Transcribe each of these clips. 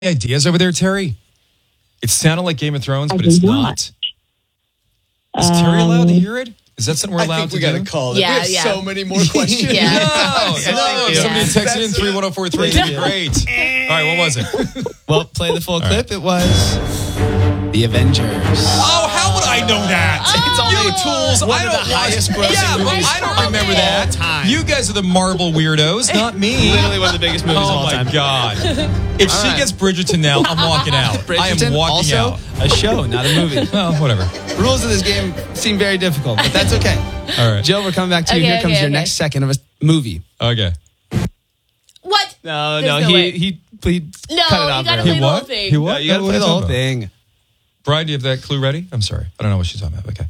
ideas over there, Terry? It sounded like Game of Thrones, but it's not. Is Terry allowed to hear it? Is that something we're allowed to do? I think we got to call it. Yeah, we have so many more questions. No, somebody texted in 31043. That'd be great. All right, what was it? Well, play the full clip. It was The Avengers. Oh, how would I know that? It's only tools. one of the highest grossing movies I don't remember of all that. time. You guys are the Marvel weirdos, not me. Literally one of the biggest movies of all time. Oh my God. If she gets Bridgerton now, I'm walking out. I am walking also out. a show, not a movie. Oh, whatever. Rules of this game seem very difficult, but that's okay. All right. Jill, we're coming back to you. Here comes your next second of a movie. Okay. What? No, There's he cut it out. you gotta Barely. play the whole thing. He what? You gotta play the whole thing. Brian, do you have that clue ready? I'm sorry. I don't know what she's talking about. Okay.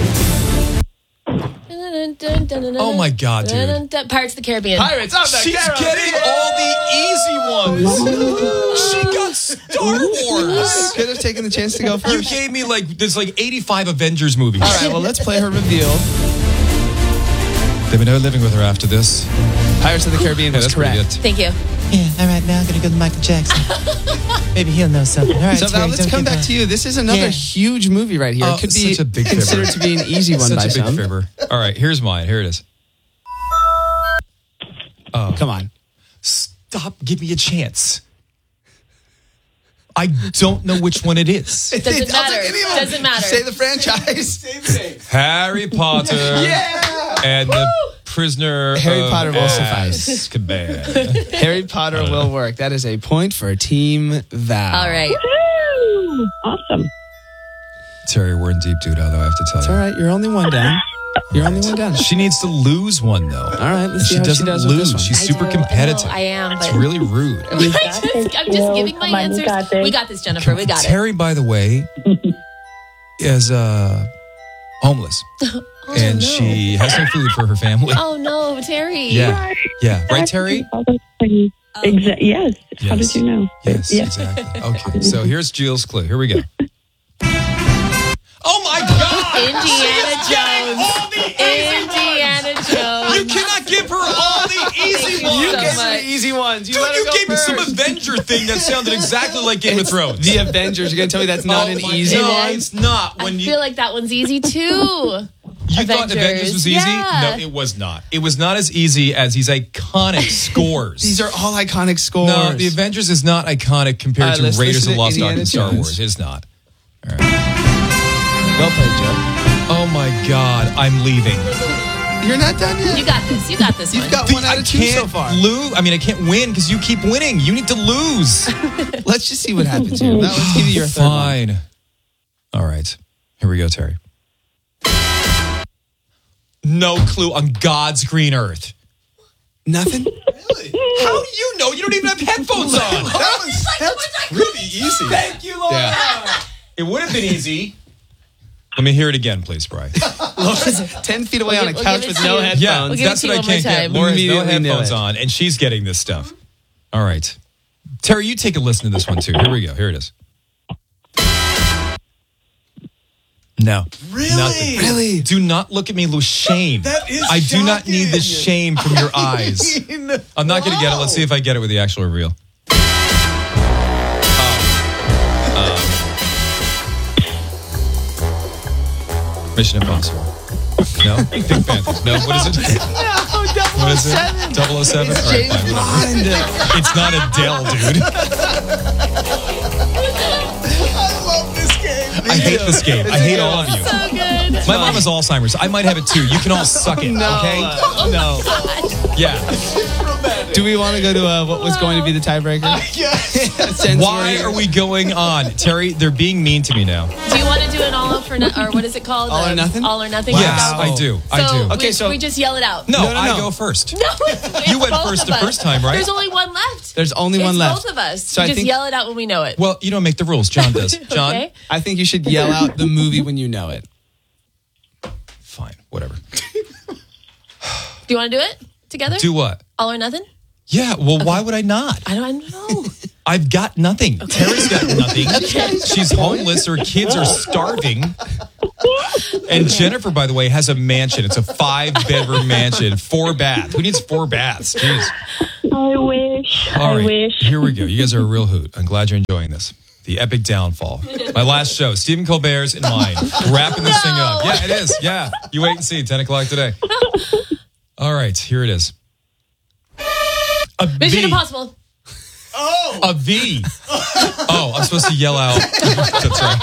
Oh my God, dude. Pirates of the Caribbean. Pirates of the She's Caribbean. getting all the easy ones. She got Star Wars. Could have taken the chance to go first. You gave me there's 85 Avengers movies. All right, well, let's play her reveal. They've been out living with her after this. Pirates of the Caribbean was That's pretty correct. good. Thank you. Yeah, all right, now I'm going to go to Michael Jackson. Maybe he'll know something. All right, So Val, let's come back to you. This is another huge movie right here. Oh, It could be such a big considered fibber. to be an easy one by Such a big some. fibber. All right, here's mine. Here it is. Oh, come on. Stop. Give me a chance. I don't know which one it is. Doesn't I'll take matter. any of them. Doesn't matter. Say the franchise. Harry Potter. Yeah. And the prisoner Harry of Potter will suffice. Azkaban. Harry Potter will work. That is a point for Team Val. All right. Woo! Awesome. Terry, we're in deep doo-dah, though, I have to tell It's you. all right. You're only one down. You're only one down. She needs to lose one, though. All right, let's see she how she doesn't does with this lose. one. She's I super do. competitive. I know, I am, It's but- really rude. I'm just giving my Come on, you answers. got this. We got this, Jennifer. We got it. Terry, by the way, is homeless. And no. she has no food for her family. Oh no, Terry. Yeah. Yeah. Right, Terry? Yes. How Yes. did you know? Yes, Yeah. exactly. Okay, so here's Jill's clue. Here we go. Oh my God! Indiana Jones. All the easy Indiana ones. Jones. You cannot give her all the easy you ones. You so gave much. me the easy ones. Dude, let her you go gave me some first. Avenger thing that sounded exactly like Game of Thrones. The Avengers. You're going to tell me that's not an easy no, one? it's not. I When feel like that one's easy too. you thought Avengers was easy? Yeah. No, it was not. It was not as easy as these iconic scores. These are all iconic scores. No, the Avengers is not iconic compared to let's Raiders listen of the to Lost Ark Indiana and Star Jones. Wars. It's not. Well played, Joe. Oh my God, I'm leaving. You're not done yet. You got this. You got this one. You've got one out of two so far. I can't win because you keep winning. You need to lose. Let's just see what happens here. Now let's give you your third one. Fine. All right. Here we go, Terry. No clue on God's green earth. Nothing? Really? How do you know? You don't even have headphones on. That's really easy. Thank you, Laura. Yeah. It would have been easy. Let me hear it again, please, Brian. Laura's 10 feet away on a We'll couch give it with to no you. headphones. Yeah, We'll give that's it to what you I one more can't get. time. Laura has no Immediately knew headphones it. on, and she's getting this stuff. All right. Terry, you take a listen to this one, too. Here we go. Here it is. No. Really? Nothing. Really? Do not look at me with shame. That is I do not need the shocking. shame from your eyes. I'm not going to get it. Let's see if I get it with the actual reveal. Mission Impossible. No? Pink Panthers. No? What is it? No, What is it? 007? It's All right, James fine, whatever. Bond. It's not Adele, dude. I love this game. I hate this game. I hate all of you. So good. My mom has Alzheimer's. I might have it too. You can all suck it, okay? No. Yeah. Do we want to go to what was going to be the tiebreaker? Since Why we're- are we going on? Terry, they're being mean to me now. Do you want to do an all for or what is it called? All or nothing? All or nothing. Yes, Wow. I do. I do. Okay, so- we just yell it out. No, No, no, I no. go first. No, it's You went both first of the us. first time, right? There's only one left. There's only one It's left. both of us. So We I just think- yell it out when we know it. Well, you don't make the rules. John does. John? Okay. I think you should yell out the movie when you know it. Fine, whatever. Do you want to do it together? Do what? All or nothing? Yeah, well, why would I not? I don't know. I've got nothing. Terry's got nothing. She's homeless. Her kids are starving. And Jennifer, by the way, has a mansion. It's a 5-bedroom mansion, 4 baths. Who needs 4 baths? Jeez. I wish. All I right, wish. here we go. You guys are a real hoot. I'm glad you're enjoying this. The epic downfall. My last show, Stephen Colbert's and mine. Wrapping this thing up. Yeah, it is. Yeah. You wait and see. 10 o'clock today. All right, here it is. Mission Impossible. A V. Oh, I'm supposed to yell out. That's right.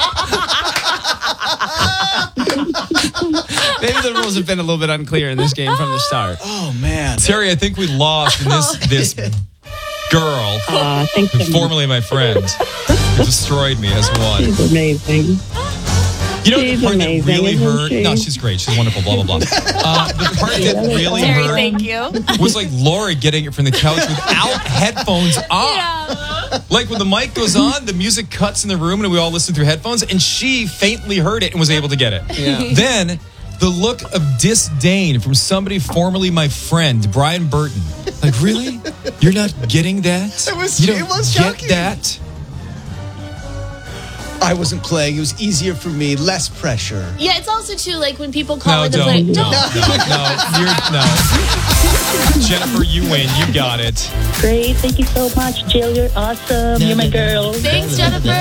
Maybe the rules have been a little bit unclear in this game from the start. Oh, man. Terry, I think we lost in this girl, Thanks so much. formerly my friend, who destroyed me as one. She's amazing. You know She's the part amazing, that really isn't hurt? she? No, she's great. She's wonderful, blah, blah, blah. The part that really Terry, hurt thank you. was like Laura getting it from the couch without headphones on. Yeah. Like when the mic goes on, the music cuts in the room and we all listen through headphones, and she faintly heard it and was able to get it. Yeah. Then the look of disdain from somebody formerly my friend, Brian Burton. Like, really? You're not getting that? It was get shocking. that? I wasn't playing. It was easier for me. Less pressure. Yeah, it's also too like when people call No, it. don't. Like, No. Jennifer, you win. You got it. Great. Thank you so much, Jill. You're awesome. You're my girl. Thanks, Jennifer.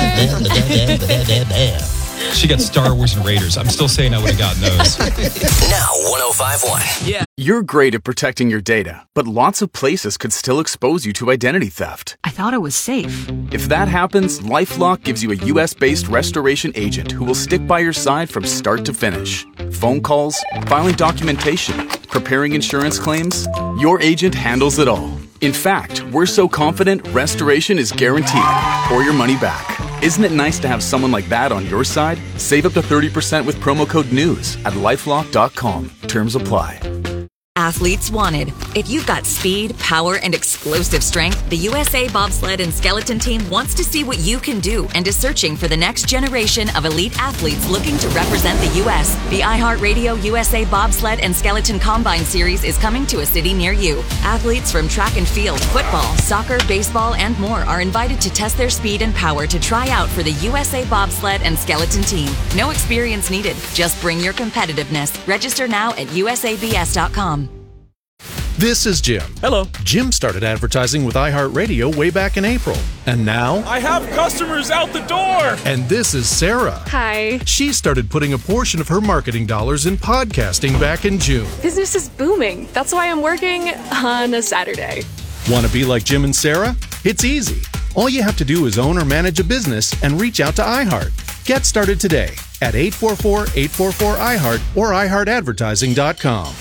She got Star Wars and Raiders. I'm still saying I would have gotten those. Now 105.1. Yeah. You're great at protecting your data, but lots of places could still expose you to identity theft. I thought it was safe. If that happens, LifeLock gives you a US-based restoration agent who will stick by your side from start to finish. Phone calls, filing documentation, preparing insurance claims, your agent handles it all. In fact, we're so confident restoration is guaranteed or your money back. Isn't it nice to have someone like that on your side? Save up to 30% with promo code NEWS at LifeLock.com. Terms apply. Athletes wanted. If you've got speed, power, and explosive strength, the USA Bobsled and Skeleton Team wants to see what you can do and is searching for the next generation of elite athletes looking to represent the U.S. The iHeartRadio USA Bobsled and Skeleton Combine Series is coming to a city near you. Athletes from track and field, football, soccer, baseball, and more are invited to test their speed and power to try out for the USA Bobsled and Skeleton Team. No experience needed. Just bring your competitiveness. Register now at usabs.com. This is Jim. Hello. Jim started advertising with iHeartRadio way back in April. And now... I have customers out the door. And this is Sarah. Hi. She started putting a portion of her marketing dollars in podcasting back in June. Business is booming. That's why I'm working on a Saturday. Want to be like Jim and Sarah? It's easy. All you have to do is own or manage a business and reach out to iHeart. Get started today at 844-844-iHeart or iHeartAdvertising.com.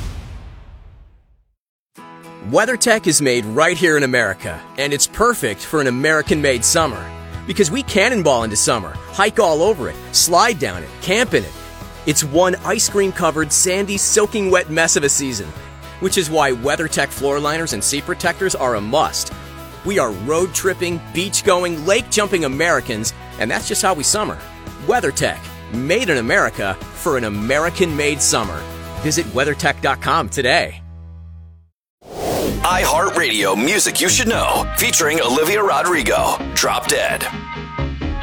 WeatherTech is made right here in America, and it's perfect for an American-made summer. Because we cannonball into summer, hike all over it, slide down it, camp in it. It's one ice cream-covered, sandy, soaking wet mess of a season, which is why WeatherTech floor liners and seat protectors are a must. We are road-tripping, beach-going, lake-jumping Americans, and that's just how we summer. WeatherTech, made in America for an American-made summer. Visit WeatherTech.com today. iHeartRadio Music You Should Know, featuring Olivia Rodrigo, Drop Dead.